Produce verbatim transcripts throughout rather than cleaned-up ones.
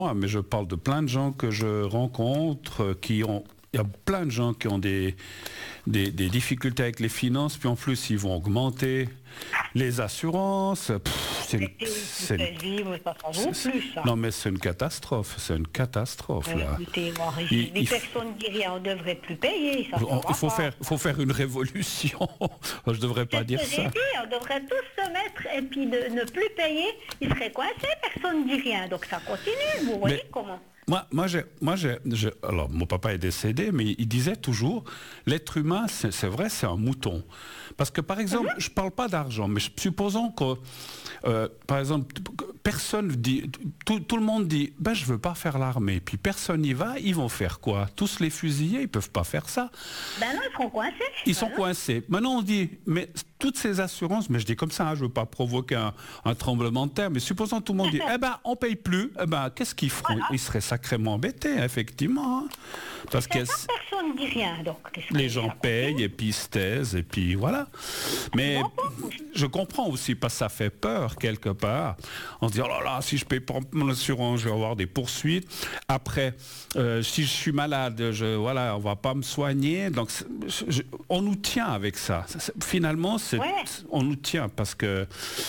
moi, mais je parle de plein de gens que je rencontre euh, qui ont... Il y a plein de gens qui ont des, des, des difficultés avec les finances, puis en plus ils vont augmenter les assurances. Pff, c'est une, c'est une, vivre, ça vaut plus, ça. non mais c'est une catastrophe, c'est une catastrophe Euh, là. écoutez, moi, Il- les il f- personnes ne disent rien, on ne devrait plus payer. Ça, ça On- va il faut pas. faire, faut faire une révolution. Je devrais pas C'est ce dire que j'ai ça. dit, on devrait tous se mettre et puis de ne plus payer. Ils seraient coincés, personne ne dit rien. Donc ça continue, vous voyez Mais- comment. Moi, moi, j'ai, moi j'ai, j'ai- alors mon papa est décédé, mais il disait toujours, l'être humain, c'est, c'est vrai, c'est un mouton. Parce que par exemple, je ne parle pas d'argent, mais supposons que, euh, par exemple, personne dit, tout, tout le monde dit, ben je veux pas faire l'armée, puis personne n'y va, ils vont faire quoi? Tous les fusillés, ils peuvent pas faire ça. Ben non, ils seront coincés. Ils Ben sont non. coincés. Maintenant, on dit, mais toutes ces assurances, mais je dis comme ça, hein, je ne veux pas provoquer un, un tremblement de terre, mais supposons tout le monde dit, eh ben, on paye plus, eh ben, qu'est-ce qu'ils feront? Ils seraient sacrément embêtés, effectivement. hein. Parce que C'est ça, personne ne dit rien. Donc, qu'est-ce que les ça gens continue. payent et puis ils se taisent et puis voilà. Mais je comprends aussi parce que ça fait peur quelque part. On se dit, oh là là, si je paye pas mon assurance, je vais avoir des poursuites. Après, euh, si je suis malade, je, voilà, on va pas me soigner. Donc, c'est- je- je- on nous tient avec ça. C'est- Finalement, c'est, Ouais. on nous tient parce que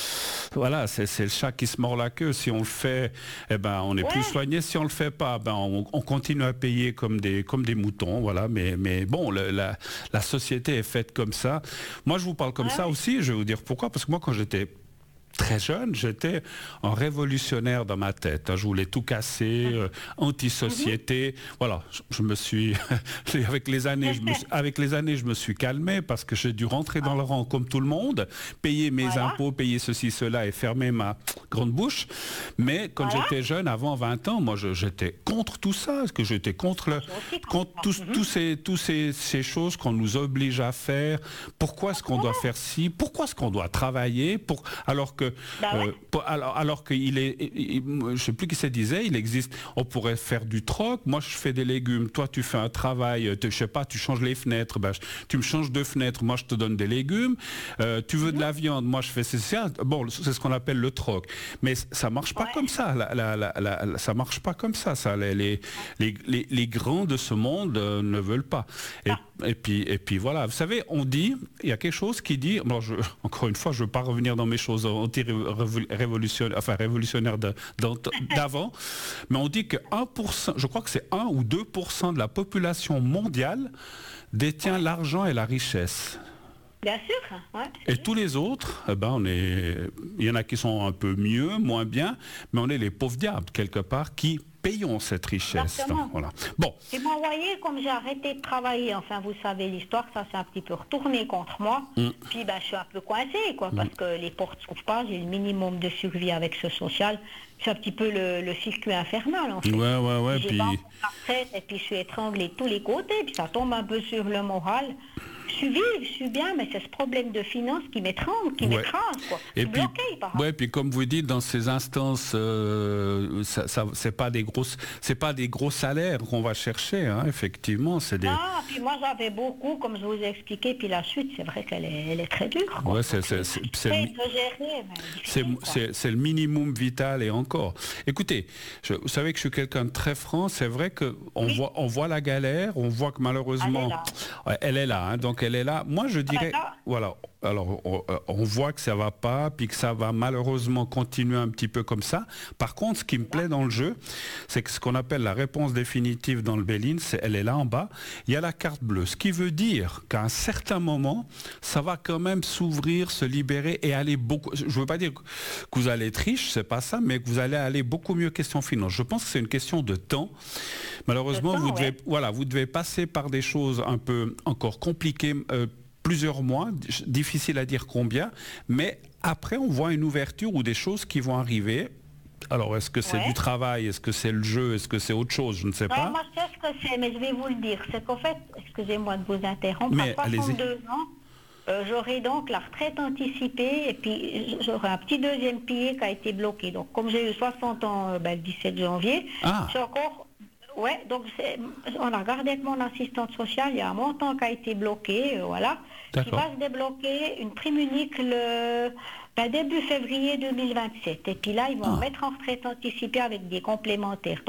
voilà, c'est, c'est le chat qui se mord la queue. Si on le fait, eh ben, on est Ouais. plus soigné. Si on le fait pas, ben, on, on continue à payer comme des, comme des moutons. Voilà. Mais, mais bon, le- la, la société est faite comme ça. Moi, je vous parle comme Ouais. ça aussi. Je vais vous dire pourquoi. Parce que moi, quand j'étais très jeune, j'étais un révolutionnaire dans ma tête. hein. Je voulais tout casser, euh, anti-société. Voilà, je, je me suis, avec les années, je me suis- avec les années, je me suis calmé parce que j'ai dû rentrer dans le rang comme tout le monde, payer mes Voilà. impôts, payer ceci, cela et fermer ma grande bouche. Mais quand Voilà. j'étais jeune, avant vingt ans, moi, je- j'étais contre tout ça, parce que j'étais contre le, aussi contre contre ça. tous, tous ces, tous ces, ces choses qu'on nous oblige à faire. Pourquoi est-ce qu'on doit faire ci? Pourquoi est-ce qu'on doit travailler? Pour, alors que, Bah ouais. euh, pour- alors, alors qu'il est, il- il- je sais plus qui ça disait, il existe, on pourrait faire du troc. Moi, je fais des légumes. Toi, tu fais un travail, euh, te- je sais pas, tu changes les fenêtres. Ben, je- tu me changes de fenêtre. Moi, je te donne des légumes. Euh, tu veux de la viande. Moi, je fais c'est ça. Bon, c'est ce qu'on appelle le troc. Mais ça marche pas Ouais. comme ça. La, la, la, la- la- ça marche pas comme ça. Ça, les, les, les, les- les grands de ce monde euh, ne veulent pas. Et, et puis, et puis voilà. Vous savez, on dit, il y a quelque chose qui dit. Bon, je, encore une fois, je veux pas revenir dans mes choses anti-révolutionnaires, enfin révolutionnaires de- d'ant- d'avant, mais on dit que un pour cent, je crois que c'est un ou deux pour cent de la population mondiale détient l'argent et la richesse. Bien sûr, ouais. Et tous les autres, eh ben on est, il y en a qui sont un peu mieux, moins bien, mais on est les pauvres diables quelque part qui payons cette richesse. Exactement. Voilà. Bon, Et moi, vous voyez, comme j'ai arrêté de travailler, enfin, vous savez l'histoire, ça s'est un petit peu retourné contre moi. Mm. Puis, ben, je suis un peu coincée, quoi, parce que les portes ne s'ouvrent pas, j'ai le minimum de survie avec ce social. C'est un petit peu le, le circuit infernal, en fait. ouais, ouais, ouais, J'ai puis pas encore la retraite, et puis je suis étranglée de tous les côtés, puis ça tombe un peu sur le moral. Je suis vive, je suis bien, mais c'est ce problème de finance qui m'étrangle, qui Ouais. m'écrase, quoi. Je Et suis puis, bloquée, par ouais, puis comme vous dites, dans ces instances, euh, ça, ça- c'est pas des grosses, c'est pas des gros salaires qu'on va chercher, hein, effectivement, c'est des. Ah, puis moi j'avais beaucoup, comme je vous ai expliqué, puis la suite, c'est vrai qu'elle est, elle est très dure, quoi. Ouais, c'est, c'est, c'est, c'est le Très mi- exagéré, mais c'est, difficile, quoi. c'est- c'est le minimum vital et encore. Écoutez, je- vous savez que je suis quelqu'un de très franc. C'est vrai que on voit, on voit la galère, on voit que malheureusement, Elle est là. Ouais, elle est là. hein, donc elle est là. Moi, je dirais, D'accord. voilà. Alors, on, euh, on voit que ça va pas, puis que ça va malheureusement continuer un petit peu comme ça. Par contre, ce qui me plaît dans le jeu, c'est que ce qu'on appelle la réponse définitive dans le bail-in, c'est, elle est là en bas. Il y a la carte bleue, ce qui veut dire qu'à un certain moment, ça va quand même s'ouvrir, se libérer et aller beaucoup. Je veux pas dire que vous allez être riche, c'est pas ça, mais que vous allez aller beaucoup mieux question finance. Je pense que c'est une question de temps. Malheureusement, De temps, vous devez, ouais. voilà, vous devez passer par des choses un peu encore compliquées. euh, plusieurs mois, difficile à dire combien, mais après on voit une ouverture ou des choses qui vont arriver. Alors est-ce que c'est Ouais. du travail, est-ce que c'est le jeu, est-ce que c'est autre chose, je ne sais Non, pas. moi je sais ce que c'est, mais je vais vous le dire. C'est qu'en fait, excusez-moi de vous interrompre, Mais à allez-y. soixante-deux ans, euh, j'aurai donc la retraite anticipée et puis j'aurai un petit deuxième pilier qui a été bloqué. Donc comme j'ai eu soixante ans euh, ben, le dix-sept janvier, Ah. j'ai encore... Ouais, donc c'est- on a regardé avec mon assistante sociale, il y a un montant qui a été bloqué, euh, voilà, qui D'accord. va se débloquer, une prime unique le ben, début février deux mille vingt-sept. Et puis là, ils vont Ah. me mettre en retraite anticipée avec des complémentaires.